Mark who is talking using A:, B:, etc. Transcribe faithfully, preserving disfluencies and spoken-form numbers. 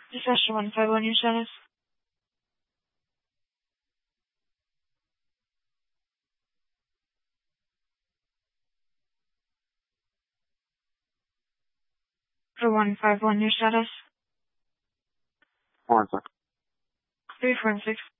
A: Dispatcher one five one, your status. For one five one, your status.
B: Four and six.
A: Three four and six.